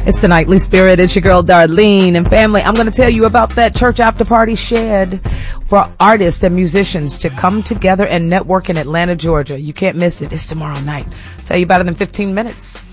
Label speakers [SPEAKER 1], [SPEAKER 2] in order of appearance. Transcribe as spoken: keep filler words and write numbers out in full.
[SPEAKER 1] It's the Nightly Spirit. It's your girl Darlene and family. I'm going to tell you about that church after party shed for artists and musicians to come together and network in Atlanta, Georgia. You can't miss it. It's tomorrow night. I'll tell you about it in fifteen minutes.